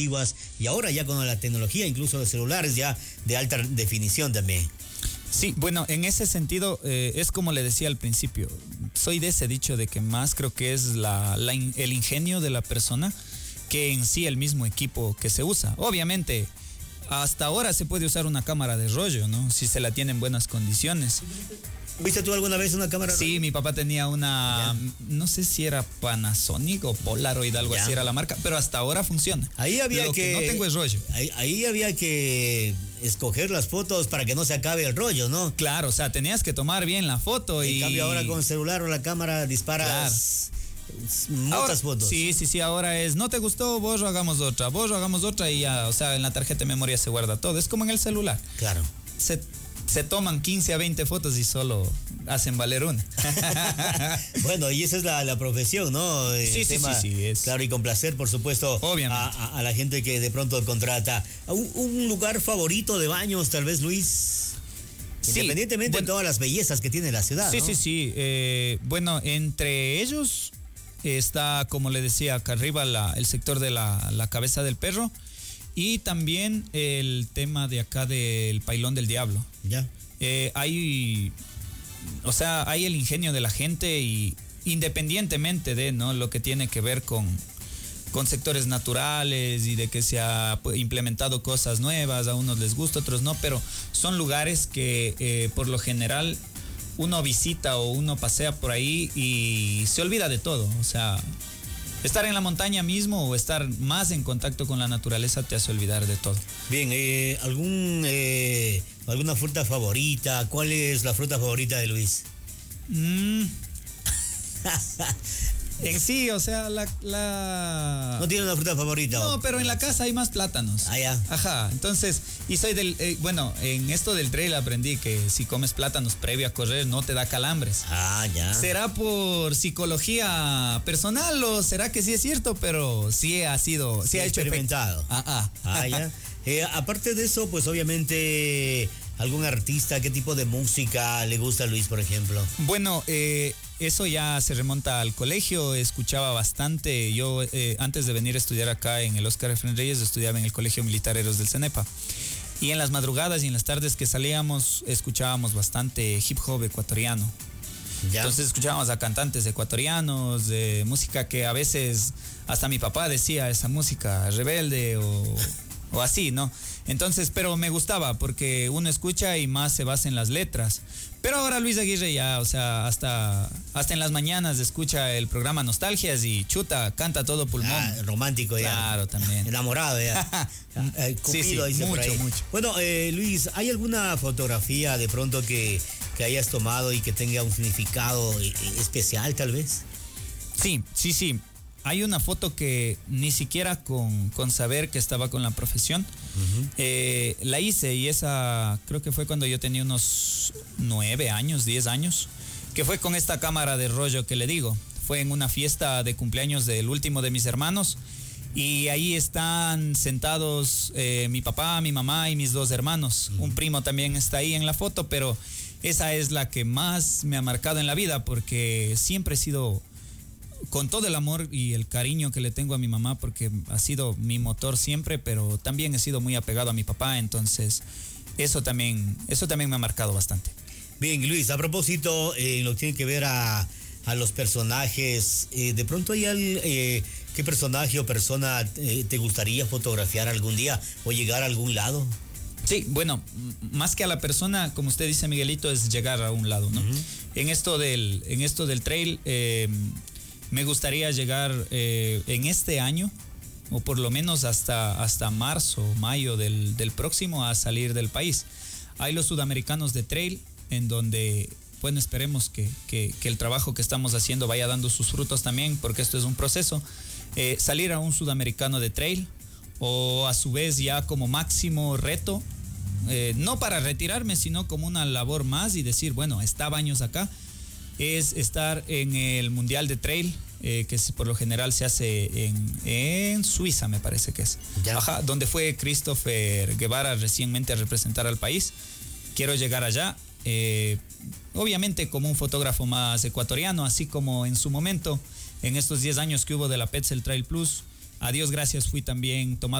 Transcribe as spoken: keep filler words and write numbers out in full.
antiguas y ahora ya con la tecnología, incluso de celulares ya de alta definición también. Sí, bueno, en ese sentido eh, es como le decía al principio, soy de ese dicho de que más creo que es la, la in, el ingenio de la persona que en sí el mismo equipo que se usa. Obviamente, hasta ahora se puede usar una cámara de rollo, ¿no? Si se la tiene en buenas condiciones. ¿Viste tú alguna vez una cámara? Sí, mi papá tenía una, ¿ya? No sé si era Panasonic o Polaroid, algo ¿ya? Así era la marca, pero hasta ahora funciona. Ahí había Lo que, que no tengo es rollo. Ahí, ahí había que escoger las fotos para que no se acabe el rollo, ¿no? Claro, o sea, tenías que tomar bien la foto y... En cambio ahora con el celular o la cámara disparas... Claro. Muchas ahora, fotos. Sí, sí, sí, ahora es, no te gustó, borro, hagamos otra, borro, hagamos otra y ya, o sea, en la tarjeta de memoria se guarda todo. Es como en el celular. Claro. Se, se toman quince a veinte fotos y solo hacen valer una. Bueno, y esa es la, la profesión, ¿no? El sí, tema, sí, sí, sí. Es... Claro, y complacer, por supuesto, obviamente. A, a, a la gente que de pronto contrata. ¿Un, un lugar favorito de baños, tal vez, Luis? Sí, independientemente bueno, de todas las bellezas que tiene la ciudad, Sí, ¿no? sí, sí. Eh, bueno, entre ellos... Está, como le decía, acá arriba la, el sector de la, la cabeza del perro y también el tema de acá del Pailón del Diablo. Ya. Eh, hay, o sea, hay el ingenio de la gente y independientemente de, ¿no?, lo que tiene que ver con, con sectores naturales y de que se ha implementado cosas nuevas, a unos les gusta, a otros no, pero son lugares que eh, por lo general uno visita o uno pasea por ahí y se olvida de todo. O sea, estar en la montaña mismo o estar más en contacto con la naturaleza te hace olvidar de todo. Bien, eh, ¿algún, eh, ¿alguna fruta favorita? ¿Cuál es la fruta favorita de Luis? Mm. En sí, o sea, la, la... ¿No tiene una fruta favorita? No, o... pero en la casa hay más plátanos. Ah, ya. Ajá, entonces, y soy del... Eh, bueno, en esto del trail aprendí que si comes plátanos previo a correr no te da calambres. Ah, ya. ¿Será por psicología personal o será que sí es cierto? Pero sí ha sido... Sí, sí ha hecho experimentado. Ah, ah. Ah, ya. Eh, aparte de eso, pues obviamente... ¿Algún artista? ¿Qué tipo de música le gusta a Luis, por ejemplo? Bueno, eh, eso ya se remonta al colegio, escuchaba bastante. Yo, eh, antes de venir a estudiar acá en el Óscar Efraín Reyes, estudiaba en el Colegio Militar Héroes del Cenepa. Y en las madrugadas y en las tardes que salíamos, escuchábamos bastante hip hop ecuatoriano. ¿Ya? Entonces escuchábamos a cantantes ecuatorianos, de música que a veces hasta mi papá decía, esa música rebelde o... o así, ¿no? Entonces, pero me gustaba porque uno escucha y más se basa en las letras. Pero ahora Luis Aguirre ya, o sea, hasta, hasta en las mañanas escucha el programa Nostalgias y chuta, canta todo pulmón. Ah, romántico ya. Claro, también. Enamorado ya. eh, sí, sí, mucho, mucho. Bueno, eh, Luis, ¿hay alguna fotografía de pronto que, que hayas tomado y que tenga un significado especial tal vez? Sí, sí, sí. Hay una foto que ni siquiera con, con saber que estaba con la profesión, uh-huh. eh, la hice y esa creo que fue cuando yo tenía unos nueve años, diez años, que fue con esta cámara de rollo que le digo. Fue en una fiesta de cumpleaños del último de mis hermanos y ahí están sentados eh, mi papá, mi mamá y mis dos hermanos. Uh-huh. Un primo también está ahí en la foto, pero esa es la que más me ha marcado en la vida porque siempre he sido... con todo el amor y el cariño que le tengo a mi mamá porque ha sido mi motor siempre, pero también he sido muy apegado a mi papá, entonces eso también, eso también me ha marcado bastante. Bien, Luis, a propósito, eh, lo que tiene que ver a, a los personajes, eh, de pronto hay al, eh, ¿qué personaje o persona eh, te gustaría fotografiar algún día o llegar a algún lado? Sí, bueno, más que a la persona, como usted dice, Miguelito, es llegar a un lado, ¿no? Uh-huh. En esto del, en esto del trail, eh, me gustaría llegar eh, en este año, o por lo menos hasta, hasta marzo, mayo del, del próximo, a salir del país. Hay los sudamericanos de trail, en donde, bueno, esperemos que, que, que el trabajo que estamos haciendo vaya dando sus frutos también, porque esto es un proceso. Eh, salir a un sudamericano de trail, o a su vez ya como máximo reto, eh, no para retirarme, sino como una labor más y decir, bueno, estaba años acá, es estar en el Mundial de Trail, eh, que es, por lo general se hace en, en Suiza, me parece que es. Ya. Ajá, donde fue Christopher Guevara recientemente a representar al país. Quiero llegar allá, eh, obviamente como un fotógrafo más ecuatoriano, así como en su momento, en estos diez años que hubo de la Petzl Trail Plus, a Dios gracias fui también tomado